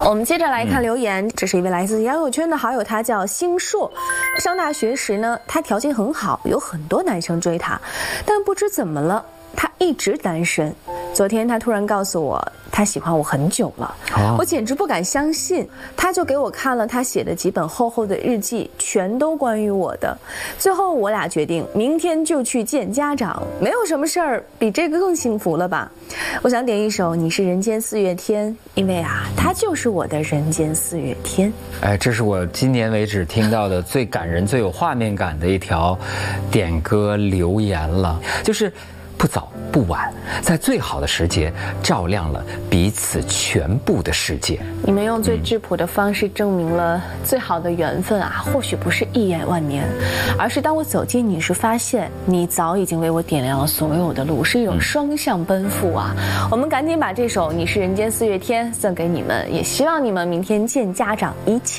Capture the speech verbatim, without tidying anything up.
我们接着来看留言，这是一位来自杨友圈的好友，他叫星硕。上大学时呢，他条件很好，有很多男生追他，但不知怎么了，他一直单身。昨天他突然告诉我，他喜欢我很久了，哦、我简直不敢相信。他就给我看了他写的几本厚厚的日记，全都关于我的。最后我俩决定明天就去见家长，没有什么事儿比这个更幸福了吧？我想点一首《你是人间四月天》，因为啊，他就是我的人间四月天。 哎，这是我今年为止听到的最感人、最有画面感的一条点歌留言了，就是。不早不晚，在最好的时节照亮了彼此全部的世界。 你们用最质朴的方式证明了最好的缘分啊，或许不是一眼万年，而是当我走近你时，发现你早已经为我点亮了所有的路，是一种双向奔赴啊。我们赶紧把这首《你是人间四月天》送给你们，也希望你们明天见家长，一切